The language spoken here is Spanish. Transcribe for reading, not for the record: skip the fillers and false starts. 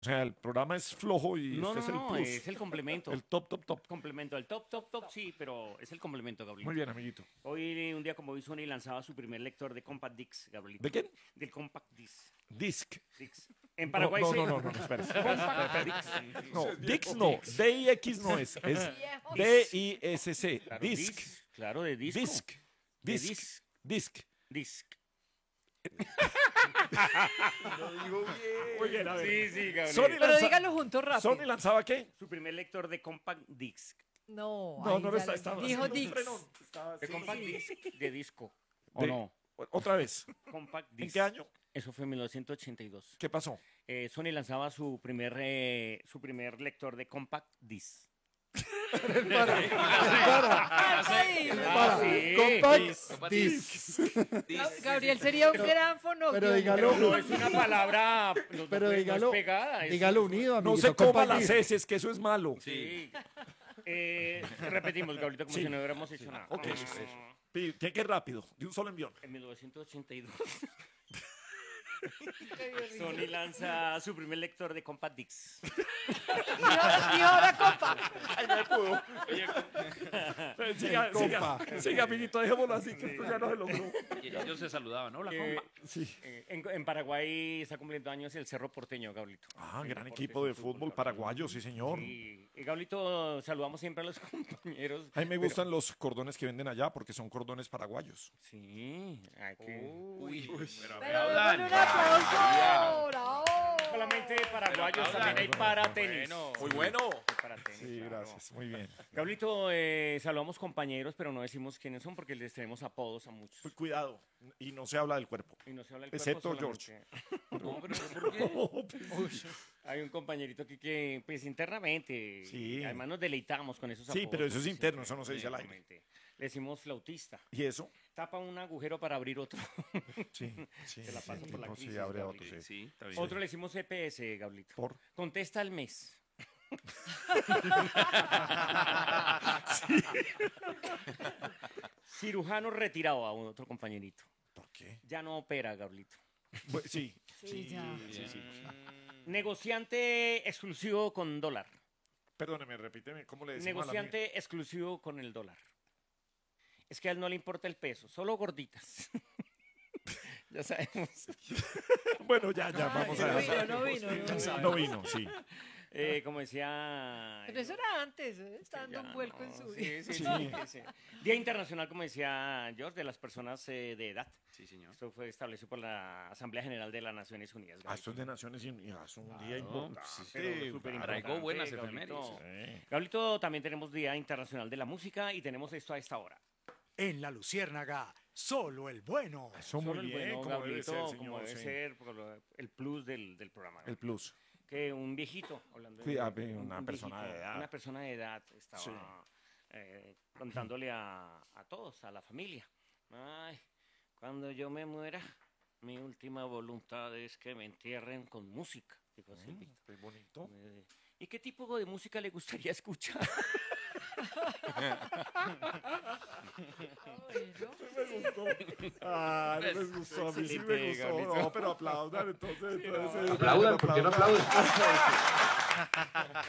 O sea, el programa es flojo y No, este es el no, plus. es el complemento. El top, top, top. Complemento, el top, top, top, sí, pero es el complemento, Gabrielito. Muy bien, amiguito. Hoy, un día como hoy, Sony lanzaba su primer lector de Compact Disc, Gabrielito. ¿De quién? Del Compact Disc. Disc. En Paraguay no, se... no, no, no, no, espera. Compact Disc. No, Dix no. D-I-X no es. Es D-I-S-C. Claro, Disc. Claro, de disco. Disc. De Disc. Disc. Disc. Muy bien, a ver. Sí, Gabriel. Sony Pero lanza- dígalo juntos rápido. ¿Sony lanzaba qué? Su primer lector de Compact Disc. No, No, ahí no lo ya está. lo- Estaba dijo haciendo un Dix. frenón. Estaba De así. Compact Disc de disco. ¿O De- no? Otra vez. Compact ¿En Disc. qué año? Eso fue en 1982. ¿Qué pasó? Sony lanzaba su primer lector de Compact Disc. Ay, Ah, sí. Compact Disc. Gabriel sería un gran fonógrafo. Pero dígalo, No es una palabra, pero no dígalo, es pegada. es- dígalo unido, No amiguito. se coma Compact las Disc. heces, que eso es malo. Sí. Repetimos, Gabrielito, como Sí. si no hubiéramos hecho nada. Ok, listo. Tiene que ir rápido, de un solo envión. En 1982, Sony lanza su primer lector de Compact Disc. Y ahora copa. Siga, siga, amiguito, dejémoslo así, que esto ya no se logró. Y ellos se saludaban, ¿no? La Eh, compa. Sí. en Paraguay está cumpliendo años el Cerro Porteño, Gabrielito. Ah, El gran deporte equipo de es el fútbol paraguayo, sí, señor. Y Gabrielito, saludamos siempre a los compañeros. A mí me gustan los cordones que venden allá porque son cordones paraguayos. Sí, hay que... Uy, pero Pero aplaudan. démosle un aplauso. Bravo. Solamente paraguayos, Pero también hay para tenis. Bueno. Muy bueno. Para tenis, Sí, claro. gracias, muy bien. Gabrielito, saludamos compañeros, pero no decimos quiénes son porque les tenemos apodos a muchos. Pues cuidado, y no se habla del cuerpo. Y no se habla del Excepto cuerpo solamente. No, pero ¿por qué? Hay un compañerito aquí que, pues internamente, Sí. además nos deleitamos con esos Sí, apodos. pero eso es porque interno, siempre- eso no se dice al aire. Exactamente. Le decimos flautista. ¿Y eso? Tapa un agujero para abrir otro. Sí, sí. Se la paso por la no, crisis, sí, abre otro, Gabriel. sí. Sí, está bien. Otro le decimos EPS, Gablito. ¿Por? Contesta al mes. Cirujano retirado a otro compañerito. ¿Por qué? Ya no opera, Gablito. Sí, Sí, ya. sí, sí. Negociante exclusivo con dólar. Perdóneme, repíteme, ¿cómo le decimos a la amiga? Negociante exclusivo con el dólar. Es que a él no le importa el peso, solo gorditas. Ya sabemos. Bueno, ya, vamos a no dejar. vino, no vino. No vino, sí. Como decía... Pero eso era antes, está dando un vuelco en su vida. Sí, sí, sí, sí. Día Internacional, como decía George, de las personas de edad. Sí, señor. Esto fue establecido por la Asamblea General de las Naciones Unidas. Ah, esto es de Naciones Unidas, un día importante. Pero súper importante, Traigo buenas Gablito. efemérides. Sí. Gablito, también tenemos Día Internacional de la Música y tenemos esto a esta hora. En La Luciérnaga, solo el bueno. Eso muy Solo el bien, bueno, como debe Gablito, ser, como señor, debe sí. ser, el plus del programa. El plus. Que un viejito, hablando Cuidado, de una un persona de edad. Una persona de edad estaba Sí. contándole a todos, a la familia. Ay, cuando yo me muera, mi última voluntad es que me entierren con música. Dijo Silvito. Qué bonito. ¿Y qué tipo de música le gustaría escuchar? Me gustó. Ah, no les gustó. A mí sí me Excelente, gustó. Gablito. No, pero aplaudan entonces. Aplaudan, ¿por qué no aplauden?